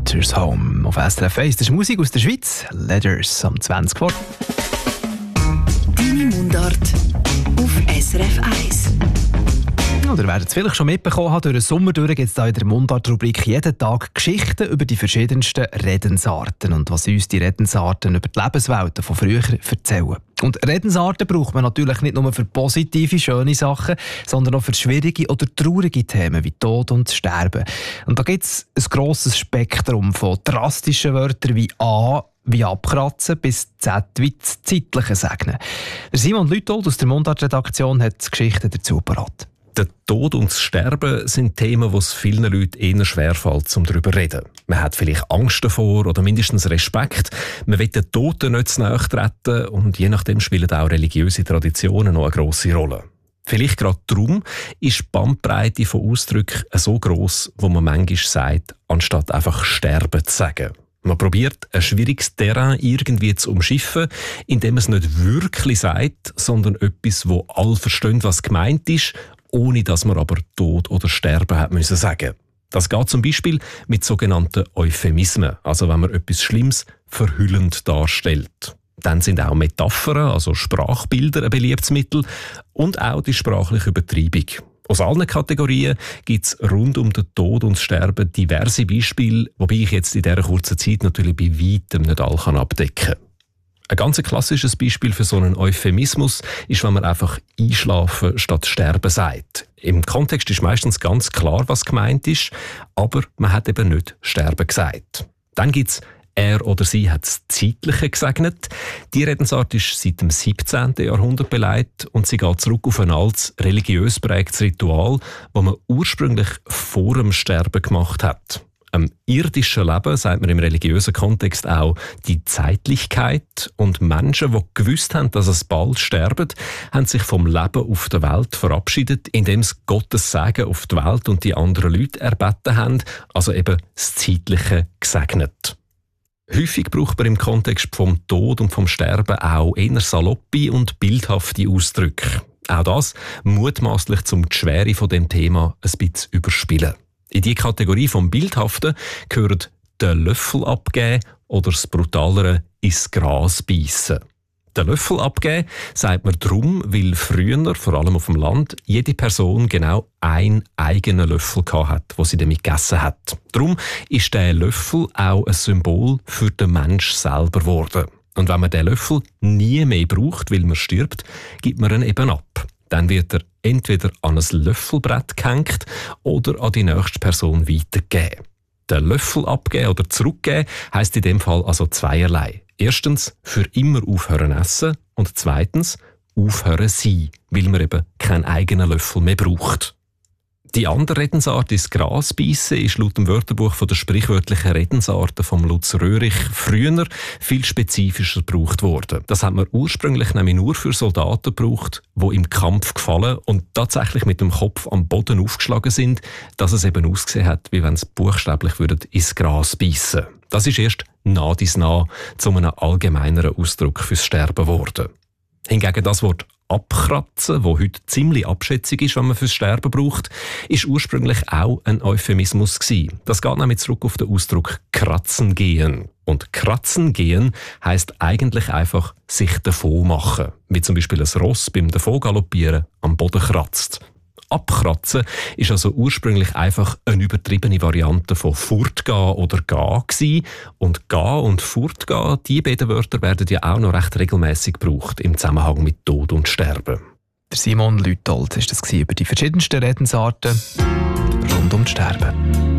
Winter's Home auf SRF 1. Das ist Musik aus der Schweiz. Letters am 20 vor. Deine Mundart auf SRF 1. Oder ihr werdet es vielleicht schon mitbekommen haben, durch den Sommer gibt es in der Mundart-Rubrik jeden Tag Geschichten über die verschiedensten Redensarten und was uns die Redensarten über die Lebenswelten von früher erzählen. Und Redensarten braucht man natürlich nicht nur für positive, schöne Sachen, sondern auch für schwierige oder traurige Themen wie Tod und Sterben. Und da gibt es ein grosses Spektrum von drastischen Wörtern wie A, wie abkratzen, bis Z wie das Zeitliche segnen. Der Simon Lütold aus der Mundart-Redaktion hat die Geschichten dazu parat. Der Tod und das Sterben sind Themen, die es vielen Leuten eher schwerfällt, um darüber zu reden. Man hat vielleicht Angst davor oder mindestens Respekt. Man will den Toten nicht zu nahe treten und je nachdem spielen auch religiöse Traditionen noch eine grosse Rolle. Vielleicht gerade darum ist die Bandbreite von Ausdrücken so gross, wo man manchmal sagt, anstatt einfach sterben zu sagen. Man probiert, ein schwieriges Terrain irgendwie zu umschiffen, indem man es nicht wirklich sagt, sondern etwas, wo alle verstehen, was gemeint ist, ohne dass man aber Tod oder Sterben hat müssen sagen. Das geht zum Beispiel mit sogenannten Euphemismen, also wenn man etwas Schlimmes verhüllend darstellt. Dann sind auch Metaphern, also Sprachbilder, ein beliebtes Mittel und auch die sprachliche Übertreibung. Aus allen Kategorien gibt es rund um den Tod und das Sterben diverse Beispiele, wobei ich jetzt in dieser kurzen Zeit natürlich bei weitem nicht alle abdecken kann. Ein ganz klassisches Beispiel für so einen Euphemismus ist, wenn man einfach einschlafen statt sterben sagt. Im Kontext ist meistens ganz klar, was gemeint ist, aber man hat eben nicht sterben gesagt. Dann gibt es er oder sie hat das Zeitliche gesegnet. Die Redensart ist seit dem 17. Jahrhundert beleidigt und sie geht zurück auf ein altes, religiös prägtes Ritual, das man ursprünglich vor dem Sterben gemacht hat. Am irdischen Leben sagt man im religiösen Kontext auch die Zeitlichkeit. Und Menschen, die gewusst haben, dass es bald sterben, haben sich vom Leben auf der Welt verabschiedet, indem sie Gottes Segen auf die Welt und die anderen Leute erbeten haben, also eben das Zeitliche gesegnet. Häufig braucht man im Kontext vom Tod und vom Sterben auch eher saloppe und bildhafte Ausdrücke. Auch das mutmaßlich zum die Schwere von dem Thema ein bisschen überspielen. In die Kategorie vom Bildhaften gehören den Löffel abgeben oder das brutalere ins Gras beißen. Den Löffel abgeben sagt man darum, weil früher, vor allem auf dem Land, jede Person genau einen eigenen Löffel hatte, den sie damit gegessen hat. Darum ist der Löffel auch ein Symbol für den Mensch selber geworden. Und wenn man den Löffel nie mehr braucht, weil man stirbt, gibt man ihn eben ab. Dann wird er entweder an ein Löffelbrett gehängt oder an die nächste Person weitergegeben. Den Löffel abgeben oder zurückgeben heisst in dem Fall also zweierlei. Erstens, für immer aufhören essen und zweitens, aufhören sein, weil man eben keinen eigenen Löffel mehr braucht. Die andere Redensart, das Grasbeissen, ist laut dem Wörterbuch von der sprichwörtlichen Redensarten vom Lutz Röhrich früher viel spezifischer gebraucht worden. Das hat man ursprünglich nämlich nur für Soldaten gebraucht, die im Kampf gefallen und tatsächlich mit dem Kopf am Boden aufgeschlagen sind, dass es eben ausgesehen hat, wie wenn sie buchstäblich ins Gras beißen. Das ist erst nah zu einem allgemeineren Ausdruck fürs Sterben geworden. Hingegen das Wort abkratzen, wo heute ziemlich abschätzig ist, wenn man fürs Sterben braucht, ist ursprünglich auch ein Euphemismus gewesen. Das geht nämlich zurück auf den Ausdruck kratzen gehen. Und kratzen gehen heisst eigentlich einfach sich davon machen. Wie zum Beispiel ein Ross beim Davongaloppieren am Boden kratzt. Abkratzen ist also ursprünglich einfach eine übertriebene Variante von fortgehen oder gehen gewesen. Und gehen und fortgehen, die beiden Wörter werden ja auch noch recht regelmäßig gebraucht im Zusammenhang mit Tod und Sterben. Der Simon Lütold war das über die verschiedensten Redensarten rund um das Sterben.